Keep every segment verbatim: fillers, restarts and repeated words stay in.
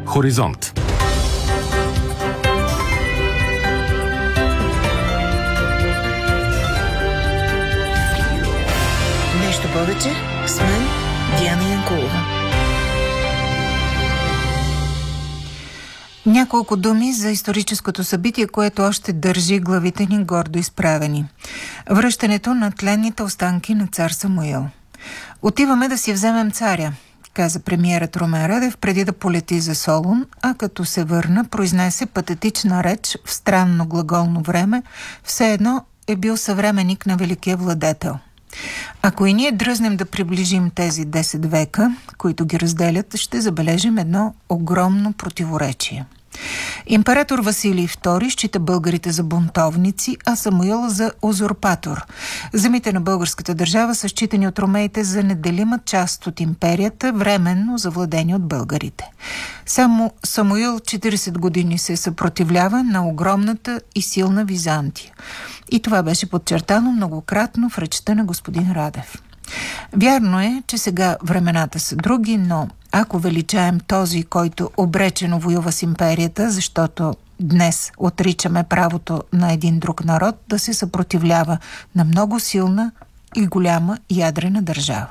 Хоризонт. Нещо повече с мен Диана Янкулова. Няколко думи за историческото събитие, което още държи главите ни гордо изправени. Връщането на тленните останки на цар Самуил. Отиваме да си вземем царя, каза премиерът Румен Радев преди да полети за Солун, а като се върна, произнесе патетична реч в странно глаголно време, все едно е бил съвременник на великия владетел. Ако и ние дръзнем да приближим тези десет века, които ги разделят, ще забележим едно огромно противоречие. Император Василий втори счита българите за бунтовници, а Самуил за узурпатор. Земите на българската държава са считани от ромеите за неделима част от империята, временно завладени от българите. Само Самуил четиридесет години се съпротивлява на огромната и силна Византия. И това беше подчертано многократно в речта на господин Радев. Вярно е, че сега времената са други, но ако величаем този, който обречено воюва с империята, защото днес отричаме правото на един друг народ да се съпротивлява на много силна и голяма ядрена държава.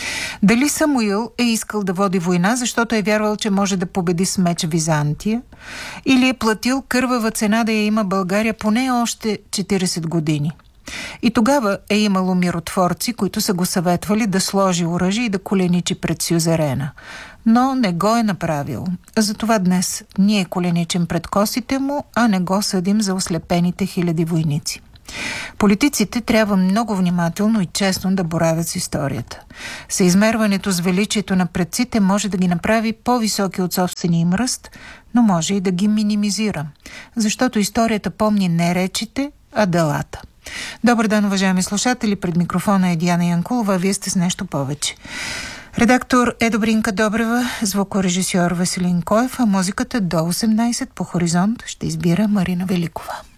Дали Самуил е искал да води война, защото е вярвал, че може да победи с меч Византия, или е платил кървава цена да я има България поне още четиридесет години? И тогава е имало миротворци, които са го съветвали да сложи оръжие и да коленичи пред сюзерена. Но не го е направил. Затова днес ние коленичим пред косите му, а не го съдим за ослепените хиляди войници. Политиците трябва много внимателно и честно да боравят с историята. Съизмерването с величието на предците може да ги направи по-високи от собствения им ръст, но може и да ги минимизира. Защото историята помни не речите, а делата. Добър ден, уважаеми слушатели, пред микрофона е Диана Янкулова, а вие сте с нещо повече. Редактор е Добринка Добрева, звукорежисьор Веселин Коев, а музиката до осемнайсет по Хоризонт ще избира Марина Великова.